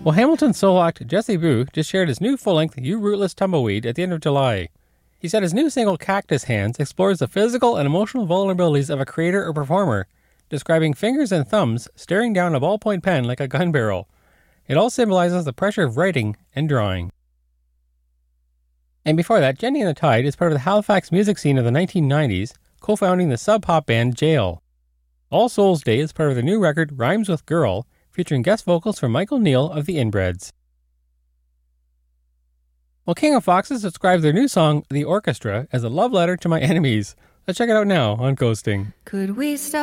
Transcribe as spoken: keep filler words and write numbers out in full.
Well, Hamilton solo act Jesse Boo just shared his new full-length You Rootless Tumbleweed at the end of July. He said his new single Cactus Hands explores the physical and emotional vulnerabilities of a creator or performer, describing fingers and thumbs staring down a ballpoint pen like a gun barrel. It all symbolizes the pressure of writing and drawing. And before that, Jenny and the Tide is part of the Halifax music scene of the nineteen nineties, co-founding the sub-pop band Jail. All Souls Day is part of the new record Rhymes with Girl, featuring guest vocals from Michael Neal of the Inbreds. Well, King of Foxes describes their new song, The Orchestra, as a love letter to my enemies. Let's check it out now on Coasting. Could we stop?